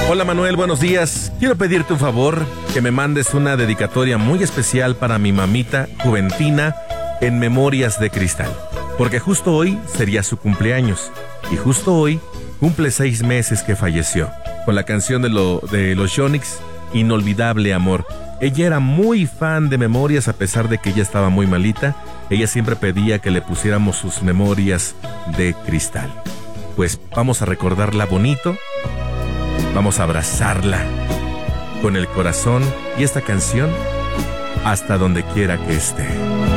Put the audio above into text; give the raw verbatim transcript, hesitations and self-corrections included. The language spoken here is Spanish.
Hola Manuel, buenos días. Quiero pedirte un favor, que me mandes una dedicatoria muy especial para mi mamita Juventina en Memorias de Cristal, porque justo hoy sería su cumpleaños y justo hoy cumple seis meses que falleció, con la canción de, lo, de los Yonix, Inolvidable Amor. Ella era muy fan de Memorias, a pesar de que ella estaba muy malita. Ella siempre pedía que le pusiéramos sus Memorias de Cristal. Pues vamos a recordarla bonito, vamos a abrazarla con el corazón y esta canción hasta donde quiera que esté.